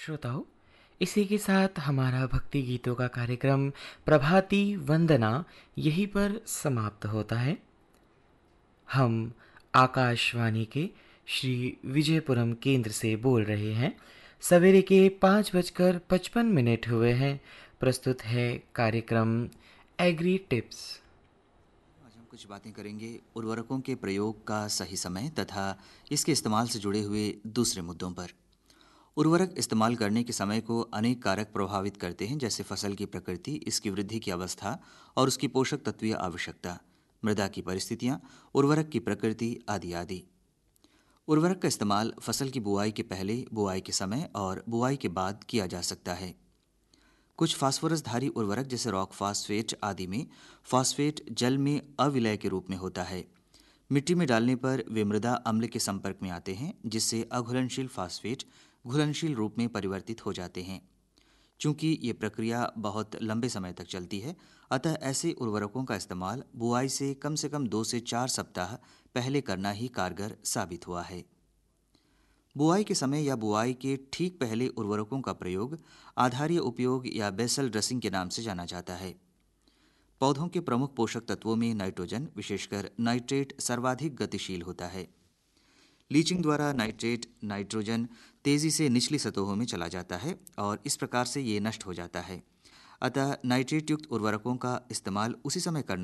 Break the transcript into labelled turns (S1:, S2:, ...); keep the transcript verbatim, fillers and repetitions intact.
S1: श्रोताओं, इसी के साथ हमारा भक्ति गीतों का कार्यक्रम प्रभाती वंदना यहीं पर समाप्त होता है। हम आकाशवाणी के श्री विजयपुरम केंद्र से बोल रहे हैं। सवेरे के पाँच बजकर पचपन मिनट हुए हैं। प्रस्तुत है कार्यक्रम एग्री टिप्स।
S2: आज हम कुछ बातें करेंगे उर्वरकों के प्रयोग का सही समय तथा इसके इस्तेमाल से जुड़े हुए दूसरे मुद्दों पर। उर्वरक इस्तेमाल करने के समय को अनेक कारक प्रभावित करते हैं, जैसे फसल की प्रकृति, इसकी वृद्धि की अवस्था और उसकी पोषक तत्वीय आवश्यकता, मृदा की परिस्थितियाँ, उर्वरक की प्रकृति आदि आदि। उर्वरक का इस्तेमाल फसल की बुआई के पहले, बुआई के समय और बुआई के बाद किया जा सकता है। कुछ फास्फोरसधारी उर्वरक जैसे रॉक फास्फेट आदि में फास्फेट जल में अविलय के रूप में होता है। मिट्टी में डालने पर वे मृदा अम्ल के संपर्क में आते हैं, जिससे अघुलनशील फास्फेट घुलनशील रूप में परिवर्तित हो जाते हैं। चूंकि ये प्रक्रिया बहुत लंबे समय तक चलती है, अतः ऐसे उर्वरकों का इस्तेमाल बुआई से कम से कम दो से चार सप्ताह पहले करना ही कारगर साबित हुआ है। बुआई के समय या बुआई के ठीक पहले उर्वरकों का प्रयोग आधारीय उपयोग या बेसल ड्रेसिंग के नाम से जाना जाता है। पौधों के प्रमुख पोषक तत्वों में नाइट्रोजन, विशेषकर नाइट्रेट, सर्वाधिक गतिशील होता है। लीचिंग द्वारा नाइट्रेट नाइट्रोजन तेजी से निचली सतहों में चला जाता है और इस प्रकार से ये नष्ट हो जाता है। अतः नाइट्रेट युक्त उर्वरकों का इस्तेमाल उसी समय करना